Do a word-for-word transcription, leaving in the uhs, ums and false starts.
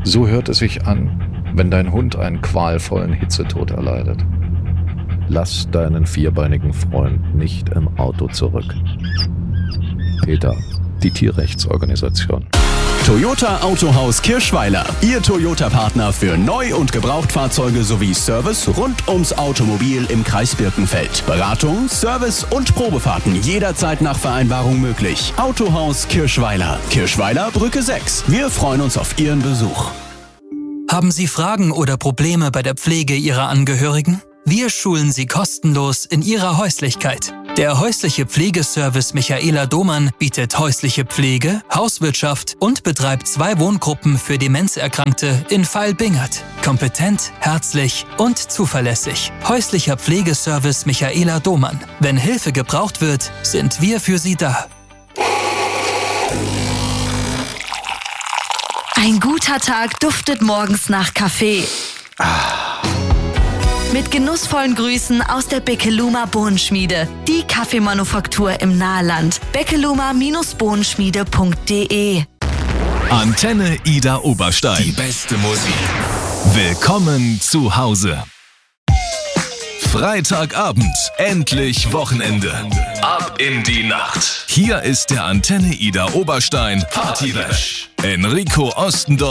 So hört es sich an, wenn dein Hund einen qualvollen Hitzetod erleidet. Lass deinen vierbeinigen Freund nicht im Auto zurück. PETA, die Tierrechtsorganisation. Toyota Autohaus Kirschweiler, Ihr Toyota-Partner für Neu- und Gebrauchtfahrzeuge sowie Service rund ums Automobil im Kreis Birkenfeld. Beratung, Service und Probefahrten jederzeit nach Vereinbarung möglich. Autohaus Kirschweiler, Kirschweiler Brücke sechs. Wir freuen uns auf Ihren Besuch. Haben Sie Fragen oder Probleme bei der Pflege Ihrer Angehörigen? Wir schulen Sie kostenlos in Ihrer Häuslichkeit. Der häusliche Pflegeservice Michaela Domann bietet häusliche Pflege, Hauswirtschaft und betreibt zwei Wohngruppen für Demenzerkrankte in Vailbingert. Kompetent, herzlich und zuverlässig. Häuslicher Pflegeservice Michaela Domann. Wenn Hilfe gebraucht wird, sind wir für Sie da. Ein guter Tag duftet morgens nach Kaffee. Mit genussvollen Grüßen aus der Beckeluma Bohnenschmiede, die Kaffeemanufaktur im Nahland. beckeluma Bohnenschmiede punkt de. Antenne Ida Oberstein. Die beste Musik. Willkommen zu Hause. Freitagabend, endlich Wochenende. Ab in die Nacht. Hier ist der Antenne Ida Oberstein Party Bash. Enrico Ostendorf